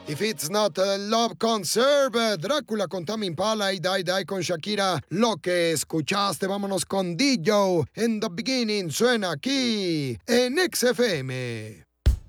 If it's not a love conserve, Drácula con Tame Impala y Die Die con Shakira. Lo que escuchaste, vámonos con DJ. In the beginning suena aquí en XFM.